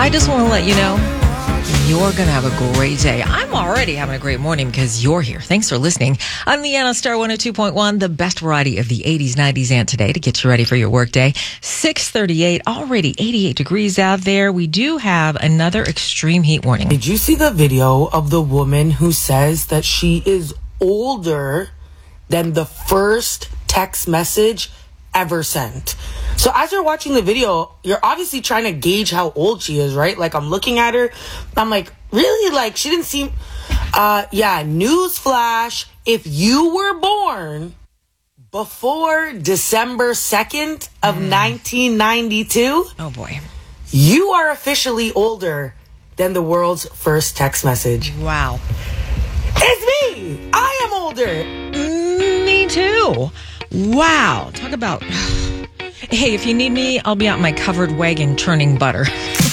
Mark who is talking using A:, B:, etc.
A: I just want to let you know you're going to have a great day. I'm already having a great morning because you're here. Thanks for listening. I'm Leanna Star 102.1, the best variety of the 80s, 90s, and today to get you ready for your workday. 6:38, already 88 degrees out there. We do have another extreme heat warning.
B: Did you see the video of the woman who says that she is older than the first text message ever sent? So as you're watching the video, you're obviously trying to gauge how old she is, right? Like, I'm looking at her, I'm like, really? Like, she didn't seem... newsflash, if you were born before December 2nd of 1992...
A: Oh, boy.
B: You are officially older than the world's first text message.
A: Wow.
B: It's me! I am older!
A: Me too. Wow. Talk about... Hey, if you need me, I'll be out in my covered wagon churning butter.